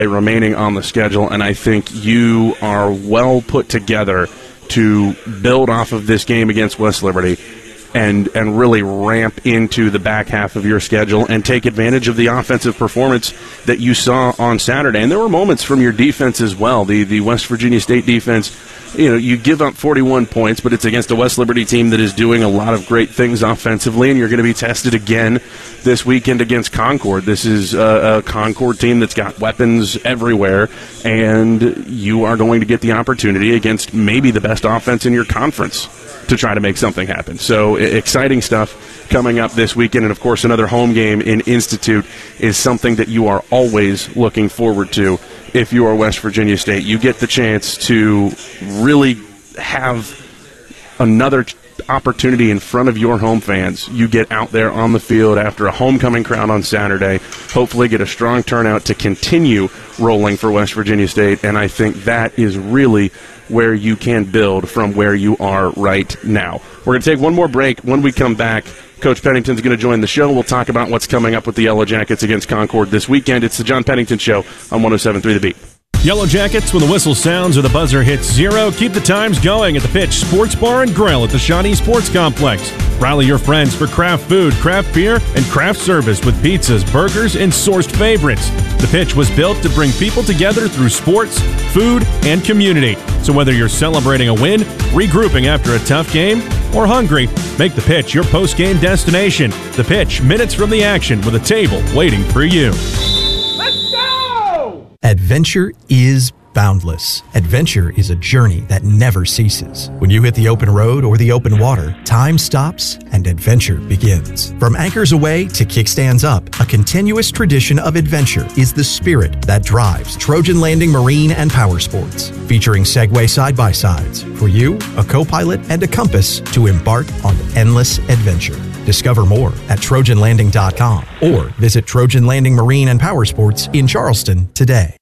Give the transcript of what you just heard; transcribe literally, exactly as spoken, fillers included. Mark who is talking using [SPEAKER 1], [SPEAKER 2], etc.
[SPEAKER 1] remaining on the schedule, and I think you are well put together to build off of this game against West Liberty and and really ramp into the back half of your schedule and take advantage of the offensive performance that you saw on Saturday. And there were moments from your defense as well. The the West Virginia State defense, you know, you give up forty-one points, but it's against a West Liberty team that is doing a lot of great things offensively, and you're going to be tested again this weekend against Concord. This is a, a Concord team that's got weapons everywhere, and you are going to get the opportunity against maybe the best offense in your conference to try to make something happen. So exciting stuff coming up this weekend. And, of course, another home game in Institute is something that you are always looking forward to if you are West Virginia State. You get the chance to really have another opportunity in front of your home fans. You get out there on the field after a homecoming crowd on Saturday, hopefully get a strong turnout to continue rolling for West Virginia State, and I think that is really where you can build from where you are right now. We're going to take one more break. When we come back, Coach Pennington's going to join the show. We'll talk about what's coming up with the Yellow Jackets against Concord this weekend. It's the John Pennington Show on one oh seven point three The Beat.
[SPEAKER 2] Yellow Jackets, when the whistle sounds or the buzzer hits zero, keep the times going at the Pitch Sports Bar and Grill at the Shawnee Sports Complex. Rally your friends for craft food, craft beer, and craft service with pizzas, burgers, and sourced favorites. The Pitch was built to bring people together through sports, food, and community. So whether you're celebrating a win, regrouping after a tough game, or hungry, make the Pitch your post-game destination. The Pitch, minutes from the action with a table waiting for you.
[SPEAKER 3] Adventure is boundless. Adventure is a journey that never ceases. When you hit the open road or the open water, time stops and adventure begins. From anchors away to kickstands up, a continuous tradition of adventure is the spirit that drives Trojan Landing Marine and Power Sports. Featuring Segway side-by-sides for you, a co-pilot, and a compass to embark on endless adventure. Discover more at trojan landing dot com or visit Trojan Landing Marine and Power Sports in Charleston today.